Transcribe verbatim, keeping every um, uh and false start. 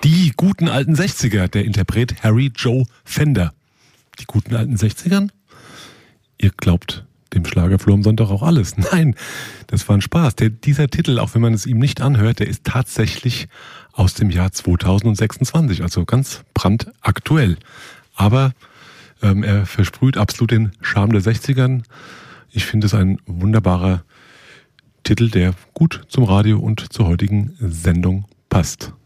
Die guten alten sechziger, der Interpret Harry Joe Fender. Die guten alten sechzigern? Ihr glaubt dem Schlagerfloh am Sonntag auch alles. Nein, das war ein Spaß. Der, dieser Titel, auch wenn man es ihm nicht anhört, der ist tatsächlich aus dem Jahr zweitausendsechsundzwanzig, also ganz brandaktuell. Aber ähm, er versprüht absolut den Charme der sechzigern. Ich finde es ein wunderbarer Titel, der gut zum Radio und zur heutigen Sendung passt.